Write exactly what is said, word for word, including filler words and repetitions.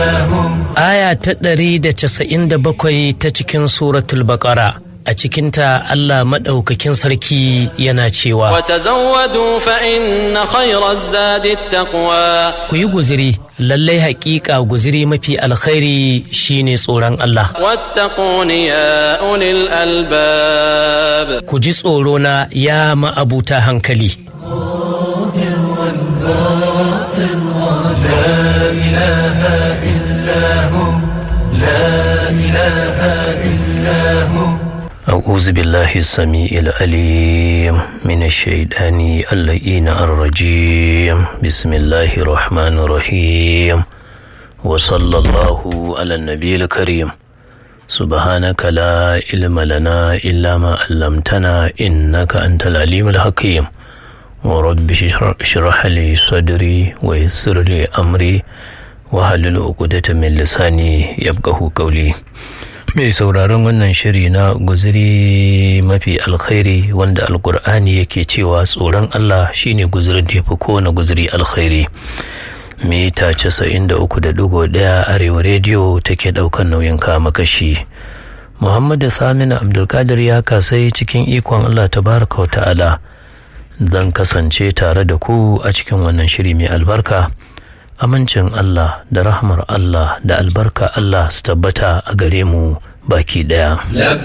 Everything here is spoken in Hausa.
Aya ta ɗari da casa'in da bakwai ta cikin suratul Baƙara. A cikinta Allah maɗaukakin sarki yana cewa, وتزودوا فإن خير الزاد التقوى. ku yi guziri, lallai haƙiƙa guziri mafi alkhairi shine tsoron Allah. واتقون يا أولي الألباب. Ku ji tsorona ya ma'abuta hankali. أعوذ بالله السميع العليم من الشيطان اللعين الرجيم بسم الله الرحمن الرحيم وصلى الله على النبي الكريم سبحانك لا علم لنا إلا ما علمتنا إنك أنت العليم الحكيم ورب اشرح لي صدري ويسر لي أمري wahalul uqdatan min lisani yafqahu qawli. Mai sauraron wannan shiri na guziri mafi alkhairi wanda alkur'ani yake cewa tsoron Allah shine guzirin da yafi kowane guziri alkhairi. Mita casa'in da uku da ɗigo ɗaya Arewa rediyo take ɗaukar nauyin kama kashi. Muhammadu Saminu Abdulkadir ya kasai cikin ikon Allah tabaraka wa ta'ala. Zan kasance tare da ku a cikin wannan shiri mai albarka. Amincin Allah da rahmar Allah da albarka Allah su tabbata a gare mu baki ɗaya.